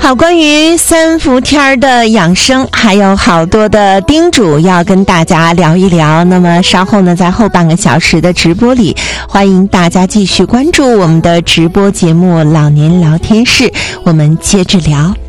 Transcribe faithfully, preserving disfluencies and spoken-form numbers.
好，关于三伏天的养生还有好多的叮嘱要跟大家聊一聊，那么稍后呢，在后半个小时的直播里，欢迎大家继续关注我们的直播节目老年聊天室，我们接着聊。